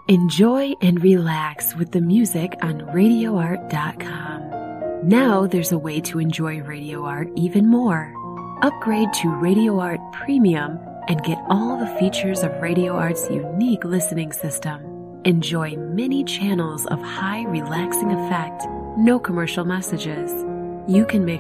Enjoy and relax with the music on RadioArt.com. Now there's a way to enjoy Radio Art even more. Upgrade to Radio Art Premium and get all the features of Radio Art's unique listening system. Enjoy many channels of high relaxing effect, no commercial messages. You can mix